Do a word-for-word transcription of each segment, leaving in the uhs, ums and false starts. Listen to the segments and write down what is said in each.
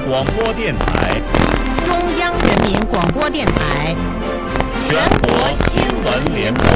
广播电台， 中央人民广播电台， 全国新闻联播。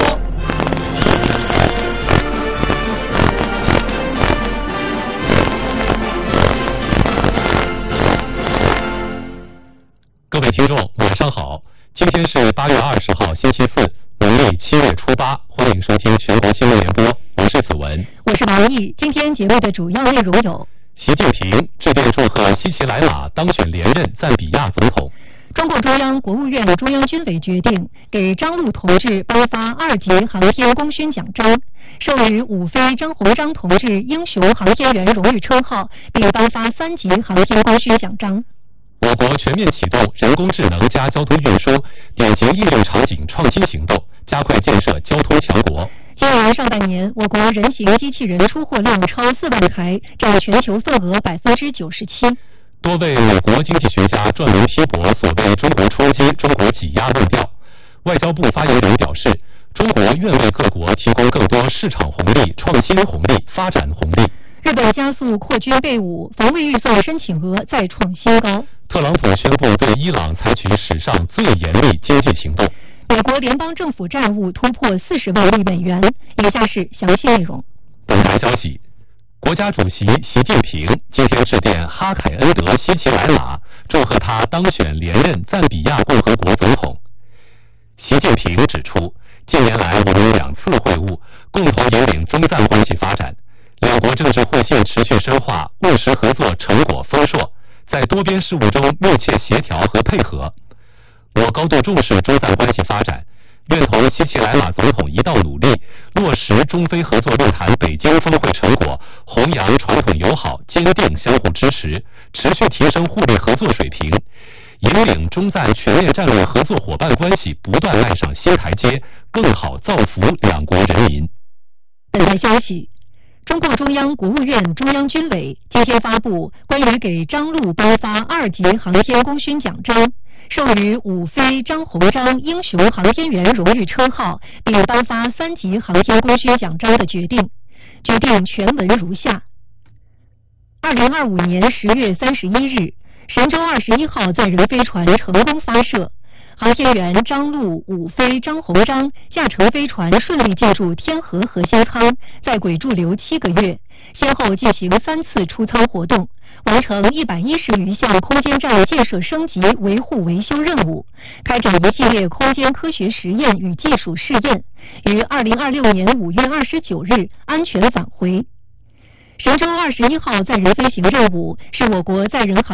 各位听众，晚上好！今天是八月二十号，星期四，农历七月初八，欢迎收听全国新闻联播，我是子文， 我是王毅。今天节目的主要内容有： 习近平致电祝贺西奇莱雅当选连任赞比亚总统； 中共中央、国务院、中央军委决定给张陆同志颁发二级航天功勋奖章，授予伍飞、张鸿章同志英雄航天员荣誉称号，并颁发三级航天功勋奖章。 我国全面启动人工智能加交通运输典型应用场景创新行动，加快建设交通强国。 今年上半年，我国人形机器人出货量超四万台，占全球份额百分之九十七。 多位美国经济学家撰文批驳所谓中国冲击、中国挤压论调。外交部发言人表示，中国愿为各国提供更多市场红利、创新红利、发展红利。 日本加速扩军备武，防卫预算申请额再创新高。 特朗普宣布对伊朗采取史上最严厉经济行动。 美国联邦政府债务突破四十万亿美元。以下是详细内容。 本台消息，国家主席习近平今天致电哈凯恩德·西奇莱雅，祝贺他当选连任赞比亚共和国总统。习近平指出，近年来我们两次会晤，共同引领中赞关系发展，两国政治互信持续深化，务实合作成果丰硕，在多边事务中密切协调和配合。我高度重视中赞关系发展，愿同西奇莱雅总统一道努力，落实中非合作论坛北京峰会成果，弘扬传统友好，坚定相互支持，持续提升互利合作水平，引领中赞全面战略合作伙伴关系不断迈上新台阶，更好造福两国人民。 本台消息，中共中央、国务院、中央军委今天发布关于给张陆颁发二级航天功勋奖章，授予伍飞、张鸿章英雄航天员荣誉称号，并颁发三级航天功勋奖章的决定。决定全文如下：二零二五年十月三十一日，神舟二十一号载人飞船成功发射，航天员张陆、伍飞、张鸿章驾乘飞船顺利进入天河核心舱，在轨驻留七个月，先后进行三次出舱活动，完成一百一十余项空间站建设升级、维护维修任务，开展一系列空间科学实验与技术试验，于二零二六年五月二十九日安全返回。神舟二十一号载人飞行任务是我国载人航